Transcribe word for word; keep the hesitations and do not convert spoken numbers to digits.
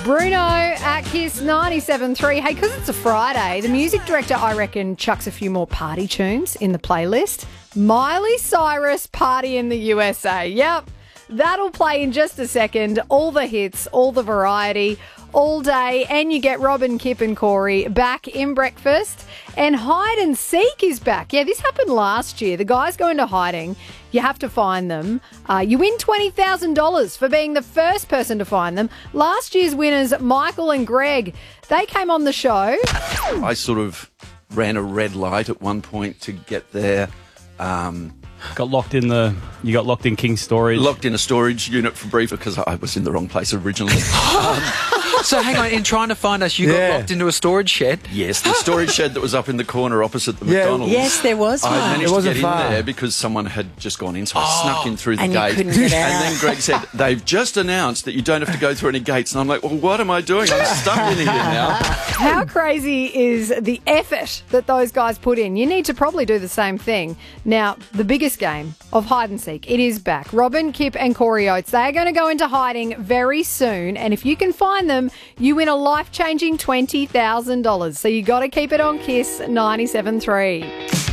Bruno at Kiss ninety-seven three. Hey, because it's a Friday, the music director, I reckon, chucks a few more party tunes in the playlist. Miley Cyrus, Party in the U S A. Yep, that'll play in just a second. All the hits, all the variety, all day. And you get Robin, Kip and Corey back in breakfast. And Hide and Seek is back. Yeah, this happened last year. The guys go into hiding. You have to find them. Uh, you win twenty thousand dollars for being the first person to find them. Last year's winners, Michael and Greg, they came on the show. I sort of ran a red light at one point to get there. Um, got locked in the. You got locked in King's storage. Locked in a storage unit for brief because I was in the wrong place originally. um, So hang on, in trying to find us, you Yeah. got locked into a storage shed? yes, the storage shed that was up in the corner opposite the Yeah. McDonald's. Yes, there was one. I managed It to wasn't get far. in there because someone had just gone in, so I snuck in through the and you gate. couldn't get and out. then Greg said, "They've just announced that you don't have to go through any gates." And I'm like, "Well, what am I doing? I'm stuck in here now." How crazy is the effort that those guys put in? You need to probably do the same thing. Now, the biggest game of hide and seek, it is back. Robin, Kip and Corey Oates, they are going to go into hiding very soon. And if you can find them, you win a life-changing twenty thousand dollars. So you got to keep it on Kiss ninety-seven three.